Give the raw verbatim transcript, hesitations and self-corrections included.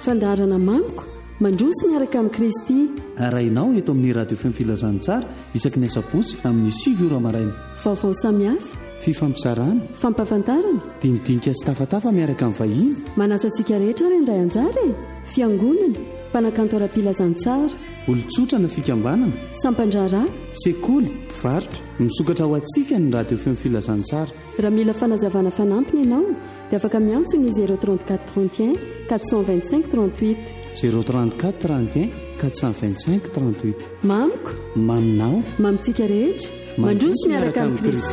fandarana maniko mandroso miaraka amin'i Kristy. Arahinao eto amin'ny radio fm filazantsara isaky ny asabotsy amin'ny sivy ora maraina. Vaovao samihafa, fifampizarana, fampahafantarana, dinidinika sy tafatafa miaraka amin'ny vahiny. Manasa antsika rehetra ry indray anjara, fiangonana, mpanakanto ara-pilazantsara, olon-tsotra na fikambanana, sampandrara, sekoly, mpivarotra, misokatra ho atsika ny radio fm filazantsara. Raha mila fanazavana fanampiny ianao dia afaka miantso ny zéro trente-quatre trente et un quatre cent vingt-cinq trente-huit zéro trente-quatre trente et un quatre cent vingt-cinq trente-huit. Mamiko, maminao, mamitsika rehetra mandroso miaraka amin'ny Kristy.